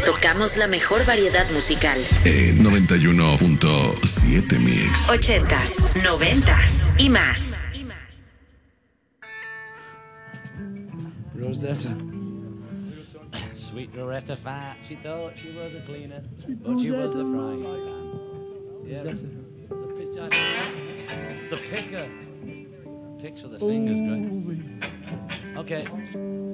tocamos la mejor variedad musical. 91.7 Mix. 80s, 90s y más. Rosetta. Sweet Rosetta fat. She thought she was a cleaner, but she was a frying pan. Yeah, the pitch. The picker. Picks with the fingers, great. Okay.